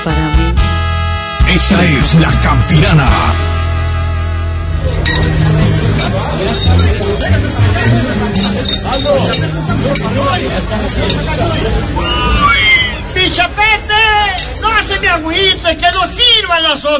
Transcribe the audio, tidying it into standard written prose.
para mí. Esta es La Campirana. ¡Mi chapete! ¡No se me agüite, que no sirvan las otras!